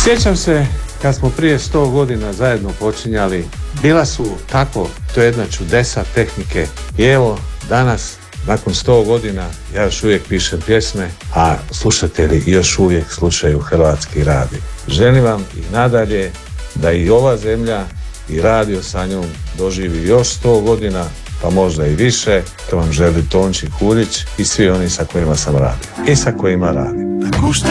Sjećam se kad smo prije 100 godina zajedno počinjali, bila su tako, to je jedna čudesa tehnike i evo danas nakon 100 godina ja još uvijek pišem pjesme, a slušatelji još uvijek slušaju Hrvatski radio. Želim vam i nadalje da i ova zemlja i radio sa njom doživi još 100 godina, pa možda i više. To vam želi Tonči Kuljić i svi oni sa kojima sam radio i sa kojima radim.